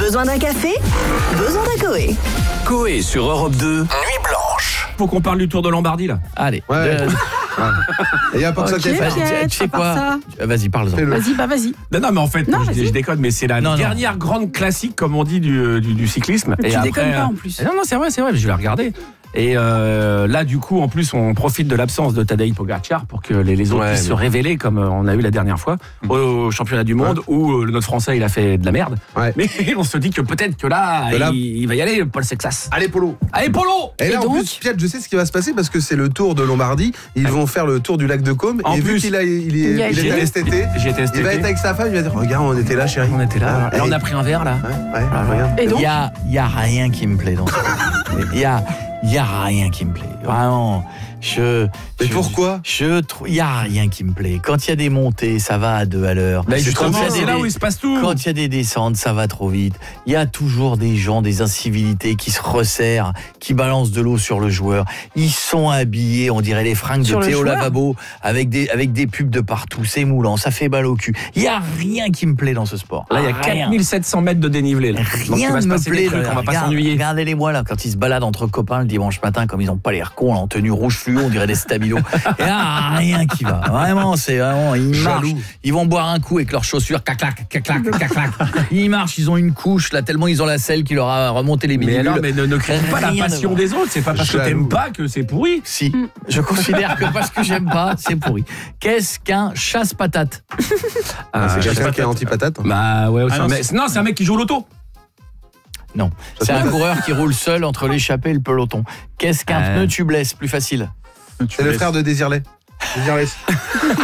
Besoin d'un café? Besoin d'un Coé. Coé sur Europe 2, Nuit Blanche. Faut qu'on parle du Tour de Lombardie là. Allez. Ouais. Il y a pas que ça qui est fait. Tu sais quoi? Vas-y, parle-en. Vas-y. Non, mais en fait, Non, je déconne, mais c'est la dernière grande classique, comme on dit, du cyclisme. Tu déconnes pas en plus. Non, c'est vrai, je vais la regarder. Et là, du coup, en plus, on profite de l'absence de Tadej Pogacar pour que les autres puissent se révéler, comme on a eu la dernière fois, au championnat du monde, où notre Français, il a fait de la merde. Ouais. Mais on se dit que peut-être que là, il va y aller, Paul Sexas. Allez, Polo. Et là, en plus, Piat, je sais ce qui va se passer parce que c'est le Tour de Lombardie. Ils vont faire le tour du lac de Côme. En et plus, vu qu'il est allé cet été, il va être avec sa femme. Il va dire regarde, on était là, chérie. On était là. Là, on a pris un verre, là. Ouais, regarde. Et donc, Il y a rien qui me plaît dans ça. Il y a rien qui me plaît. Vraiment. Mais pourquoi? Il y a rien qui me plaît. Quand il y a des montées, ça va à 2 à l'heure. C'est là où il se passe tout. Quand il y a des descentes, ça va trop vite. Il y a toujours des gens, des incivilités qui se resserrent, qui balancent de l'eau sur le joueur. Ils sont habillés, on dirait les fringues de Théo Lavabo, avec des pubs de partout. C'est moulant, ça fait balle au cul. Il y a rien qui me plaît dans ce sport. Là, il y a 4700 mètres de dénivelé. Là. Rien ne me plaît. On va pas s'ennuyer. Regardez-les-moi là, quand ils se baladent entre copains le dimanche matin, comme ils n'ont pas l'air cons, en tenue rouge fluo, on dirait des stabilos. Et là, rien qui va. Vraiment, ils marchent. Ils vont boire un coup avec leurs chaussures, clac, clac. Ils marchent, ils ont une couche là, tellement ils ont la selle qui leur a remonté les bidules. Mais ne critique pas la passion des autres. C'est pas parce que t'aimes pas que c'est pourri. Si, je considère que parce que j'aime pas, c'est pourri. Qu'est-ce qu'un chasse-patate? C'est quelqu'un qui est anti-patate. Bah ouais, c'est un mec qui joue au loto. Non, c'est un coureur qui roule seul entre l'échappée et le peloton. Qu'est-ce qu'un pneu tubeless? Plus facile. C'est le frère de Désirless.